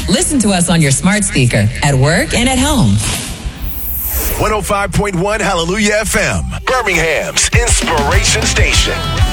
Listen to us on your smart speaker, at work, and at home. 105.1 Hallelujah FM, Birmingham's inspiration station.